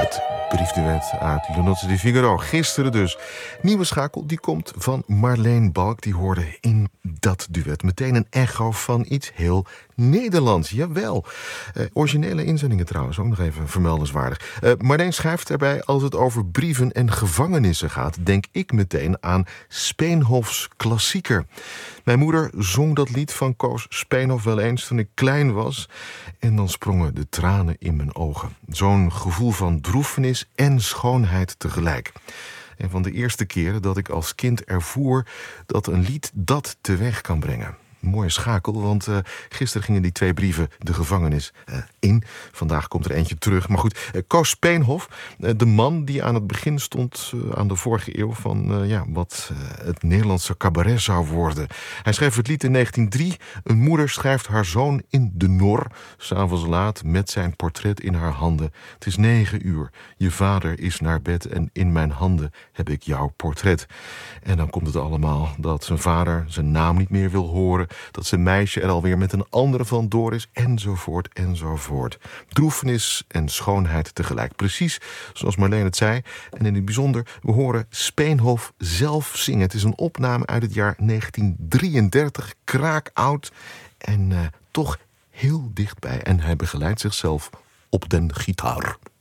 Het briefduet uit Le Nozze di Figaro. Gisteren dus. Nieuwe schakel, die komt van Marleen Balk. Die hoorde in dat duet meteen een echo van iets heel Nederlands. Jawel. Originele inzendingen trouwens, ook nog even vermeldenswaardig. Marleen schrijft erbij, als het over brieven en gevangenissen gaat, denk ik meteen aan Speenhofs klassieker. Mijn moeder zong dat lied van Koos Speenhof wel eens toen ik klein was. En dan sprongen de tranen in mijn ogen. Zo'n gevoel van droefenis en schoonheid tegelijk. En van de eerste keren dat ik als kind ervoer dat een lied dat teweeg kan brengen. Mooie schakel, want gisteren gingen die twee brieven de gevangenis in. Vandaag komt er eentje terug. Maar goed, Koos Speenhof, de man die aan het begin stond aan de vorige eeuw van wat het Nederlandse cabaret zou worden. Hij schreef het lied in 1903. Een moeder schrijft haar zoon in de nor, 's avonds laat, met zijn portret in haar handen. Het is 9 uur. Je vader is naar bed en in mijn handen heb ik jouw portret. En dan komt het allemaal dat zijn vader zijn naam niet meer wil horen, dat zijn meisje er alweer met een andere vandoor is, enzovoort, enzovoort. Droefenis en schoonheid tegelijk. Precies zoals Marleen het zei. En in het bijzonder, we horen Speenhof zelf zingen. Het is een opname uit het jaar 1933, kraakoud en toch heel dichtbij. En hij begeleidt zichzelf op den gitaar.